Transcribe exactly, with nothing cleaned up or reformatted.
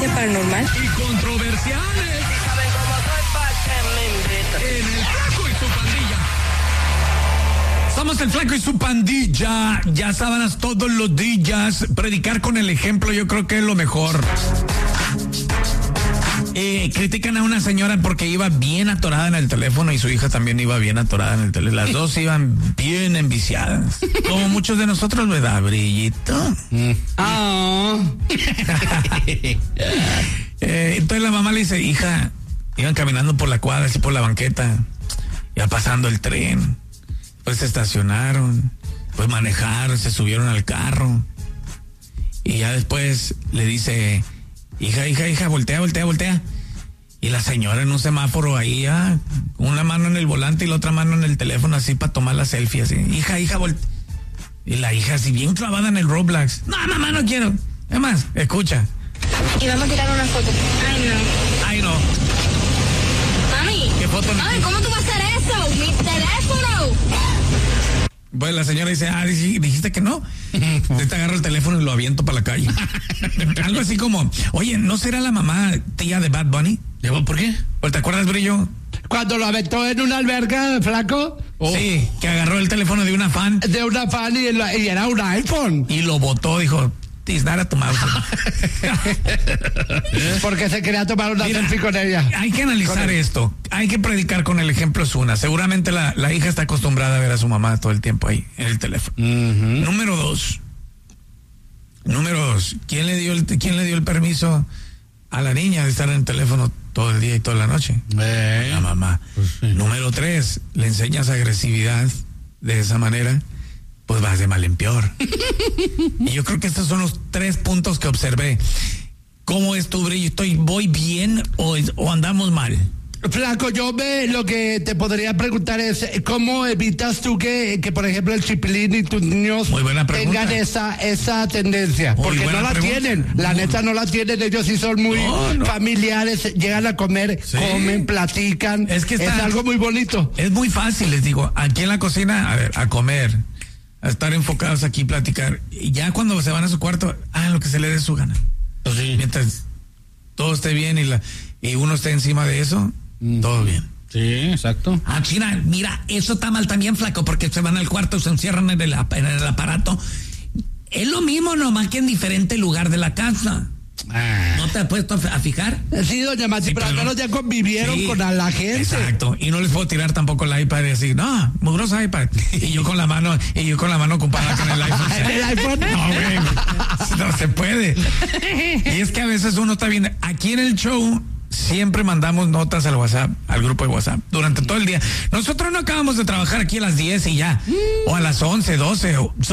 muy paranormal y controversiales. Si saben cómo soy, ¿pa' qué me invitan? En el Flaco y su pandilla. Somos el Flaco y su pandilla. Ya sábanas todos los días. Predicar con el ejemplo, yo creo que es lo mejor. Eh, critican a una señora porque iba bien atorada en el teléfono y su hija también iba bien atorada en el teléfono. Las dos iban bien enviciadas. Como muchos de nosotros, ¿verdad, Brillito? Mm. Oh. eh, entonces la mamá le dice, hija, iban caminando por la cuadra, así por la banqueta, iba pasando el tren, pues se estacionaron, pues manejaron, se subieron al carro y ya después le dice, hija, hija, hija, voltea, voltea, voltea. Y la señora en un semáforo ahí, ah, una mano en el volante y la otra mano en el teléfono así para tomar la selfie, así. Hija, hija, voltea. Y la hija así bien clavada en el Roblox. No, mamá, no quiero. Es más, escucha. y vamos a tirar una foto. Ay, no. Ay, no. Mami. ¿Qué foto? Mami, ¿cómo tú vas a hacer eso? Mi teléfono. Pues la señora dice, ah, dijiste que no. Te agarro el teléfono y lo aviento para la calle. Algo así como, oye, ¿no será la mamá tía de Bad Bunny? ¿Por qué? ¿Te acuerdas, Brillo? Cuando lo aventó en una alberca, Flaco. Oh. Sí, que agarró el teléfono de una fan. De una fan y, la, y era un iPhone. Y lo botó, dijo, tisnar a tu mouse. Porque se quería tomar una Mira, selfie con ella. Hay que analizar esto. Hay que predicar con el ejemplo, es una. Seguramente la, la hija está acostumbrada a ver a su mamá todo el tiempo ahí, en el teléfono. Uh-huh. Número dos. Número dos. ¿Quién le dio el, quién le dio el permiso a la niña de estar en el teléfono todo el día y toda la noche? Eh, la mamá. Pues sí. Número tres. Le enseñas agresividad de esa manera, pues vas de mal en peor. Y yo creo que estos son los tres puntos que observé. ¿Cómo es tu Brillo? ¿Estoy, voy bien o, o andamos mal? Flaco, yo me, lo que te podría preguntar es, ¿cómo evitas tú que, que por ejemplo, el Chipilín y tus niños tengan esa, esa tendencia? Muy Porque no la pregunta. tienen, la muy... neta no la tienen, ellos sí son muy no, no. familiares, llegan a comer, sí. comen, platican, es, que está, es algo muy bonito. Es muy fácil, les digo, aquí en la cocina, a ver, a comer, a estar enfocados aquí, platicar, y ya cuando se van a su cuarto, hagan lo que se les dé su gana. Pues sí. Mientras todo esté bien y, la, y uno esté encima de eso, mm. todo bien. Sí, exacto. Ah, China, mira, eso está mal también, Flaco, porque se van al cuarto, se encierran en el, en el aparato. Es lo mismo, nomás que en diferente lugar de la casa. Ah. ¿No te has puesto a fijar? Sí, doña Mati, sí, pero acá ya convivieron sí, con la gente. Exacto, y no les puedo tirar tampoco el iPad y decir, no, mugroso iPad. Y yo con la mano, y yo con la mano ocupada con el iPhone. ¿El iPhone? No, güey, no se puede. Y es que a veces uno está bien, aquí en el show siempre mandamos notas al WhatsApp, al grupo de WhatsApp, durante todo el día. Nosotros no acabamos de trabajar aquí a las diez y ya, o a las once, doce, o